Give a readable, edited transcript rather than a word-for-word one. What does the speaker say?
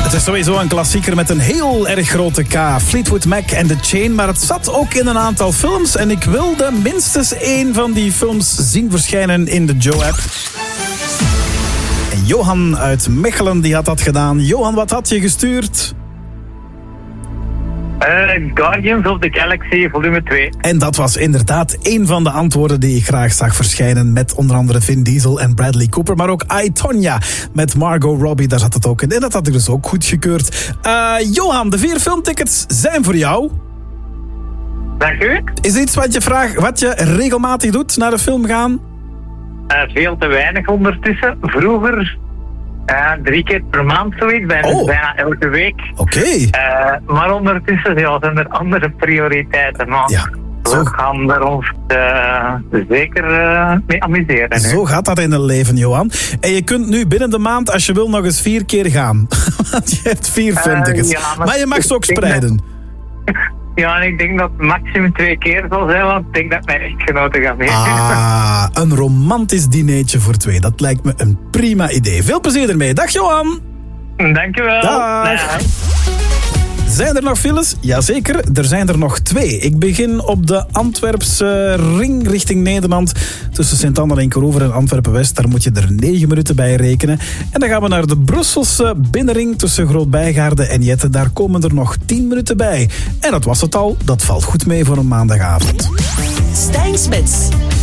Het is sowieso een klassieker met een heel erg grote K. Fleetwood Mac en The Chain. Maar het zat ook in een aantal films. En ik wilde minstens één van die films zien verschijnen in de Joe-app. En Johan uit Mechelen die had dat gedaan. Johan, wat had je gestuurd? Guardians of the Galaxy volume 2. En dat was inderdaad één van de antwoorden die ik graag zag verschijnen. Met onder andere Vin Diesel en Bradley Cooper. Maar ook I, Tonya met Margot Robbie, daar zat het ook in. En dat had ik dus ook goedgekeurd. Johan, de 4 filmtickets zijn voor jou. Dank u. Is er iets wat je regelmatig doet naar de film gaan? Veel te weinig ondertussen. Vroeger 3 keer per maand zoiets, bijna elke week. Oké. Maar ondertussen zijn er andere prioriteiten. Maar Ja, we gaan er ons zeker mee amuseren. Zo gaat dat in het leven, Johan. En je kunt nu binnen de maand, als je wil, nog eens 4 keer gaan. Want je hebt 4 filmtickets. Ja, maar je mag ze ook spreiden. Ja, en ik denk dat het maximum 2 keer zal zijn, want ik denk dat mijn echtgenote gaat mee. Een romantisch dinertje voor 2. Dat lijkt me een prima idee. Veel plezier ermee. Dag, Johan. Dankjewel. Dag. Zijn er nog files? Jazeker, er zijn er nog 2. Ik begin op de Antwerpse ring richting Nederland. Tussen Sint-Anne en Kerover en Antwerpen-West. Daar moet je er 9 minuten bij rekenen. En dan gaan we naar de Brusselse binnenring tussen Groot-Bijgaarde en Jette. Daar komen er nog 10 minuten bij. En dat was het al. Dat valt goed mee voor een maandagavond. Stijn Smits.